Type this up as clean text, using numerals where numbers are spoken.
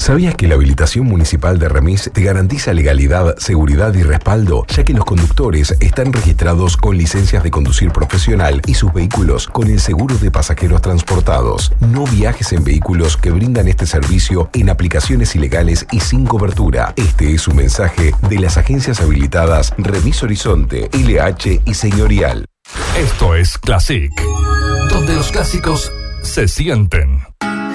¿Sabías que la habilitación municipal de Remis te garantiza legalidad, seguridad y respaldo, ya que los conductores están registrados con licencias de conducir profesional y sus vehículos con el seguro de pasajeros transportados? No viajes en vehículos que brindan este servicio en aplicaciones ilegales y sin cobertura. Este es un mensaje de las agencias habilitadas Remis Horizonte, LH y Señorial. Esto es Classic, donde los clásicos se sienten.